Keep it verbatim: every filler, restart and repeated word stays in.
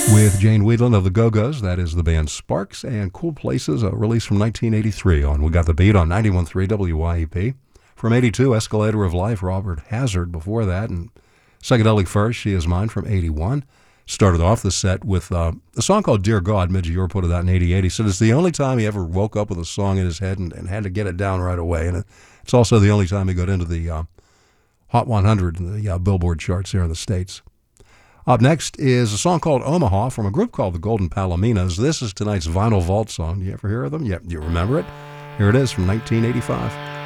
With Jane Wiedlin of the Go-Go's, that is the band Sparks, and Cool Places, a release from nineteen eighty-three on We Got the Beat on ninety-one point three W Y E P. From eighty-two, Escalator of Life, Robert Hazard before that, and Psychedelic First, She Is Mine from eighty-one. Started off the set with uh, a song called Dear God. Midge Ure put it out in eighty-eight. He said it's the only time he ever woke up with a song in his head and, and had to get it down right away. And it, it's also the only time he got into the uh, Hot one hundred in the uh, Billboard charts here in the States. Up next is a song called Omaha from a group called the Golden Palominas. This is tonight's Vinyl Vault song. You ever hear of them? Yep, you remember it? Here it is from nineteen eighty-five.